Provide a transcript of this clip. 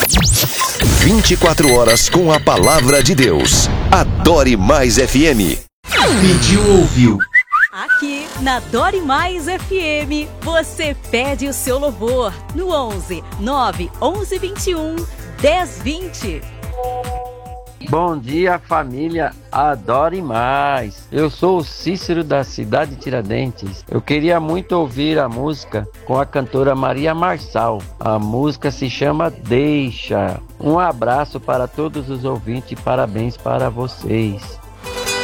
24 horas com a palavra de Deus. Adore Mais FM. Pediu, ouviu. Aqui na Dore Mais FM, você pede o seu louvor no 11 9 11 21 10 20. Bom dia, família Adore Mais. Eu sou o Cícero da cidade de Tiradentes. Eu queria muito ouvir a música com a cantora Maria Marçal. A música se chama Deixa. Um abraço para todos os ouvintes e parabéns para vocês.